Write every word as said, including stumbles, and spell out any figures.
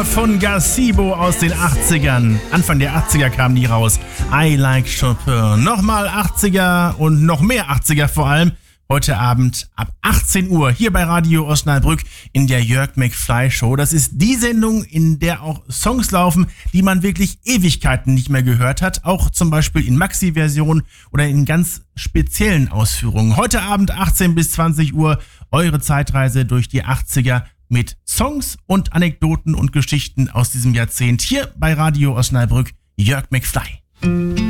Von Gazebo aus den achtzigern. Anfang der achtziger kamen die raus. I Like Chopin. Nochmal achtziger und noch mehr achtziger vor allem. Heute Abend ab achtzehn Uhr hier bei Radio Osnabrück in der Jörg McFly Show. Das ist die Sendung, in der auch Songs laufen, die man wirklich Ewigkeiten nicht mehr gehört hat. Auch zum Beispiel in Maxi-Version oder in ganz speziellen Ausführungen. Heute Abend achtzehn bis zwanzig Uhr eure Zeitreise durch die achtziger mit Songs und Anekdoten und Geschichten aus diesem Jahrzehnt hier bei Radio Osnabrück, Jörg McFly.